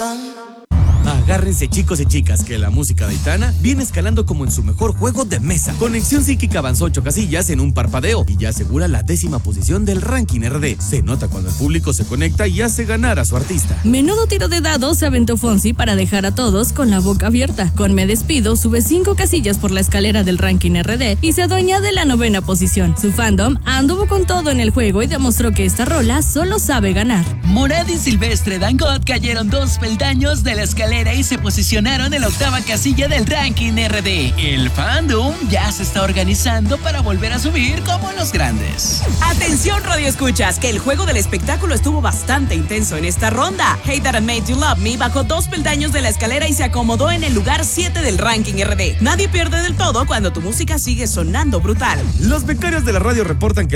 Agárrense chicos y chicas que la música de Aitana viene escalando como en su mejor juego de mesa. Conexión Psíquica avanzó 8 casillas en un parpadeo y ya asegura la 10ª posición del ranking RD. Se nota cuando el público se conecta y hace ganar a su artista. Menudo tiro de dados se aventó Fonsi para dejar a todos con la boca abierta. Con Me Despido sube 5 casillas por la escalera del ranking RD y se adueña de la 9ª posición. Su fandom anduvo con todo en el juego y demostró que esta rola solo sabe ganar. Morad y Silvestre Dangot cayeron 2 peldaños de la escalera y se posicionaron en la 8ª casilla del ranking RD. El fandom ya se está organizando para volver a subir como los grandes. Atención radio escuchas, que el juego del espectáculo estuvo bastante intenso en esta ronda. Hate That I Made You Love Me bajó 2 peldaños de la escalera y se acomodó en el lugar 7 del ranking RD. Nadie pierde del todo cuando tu música sigue sonando brutal. Los becarios de la radio reportan que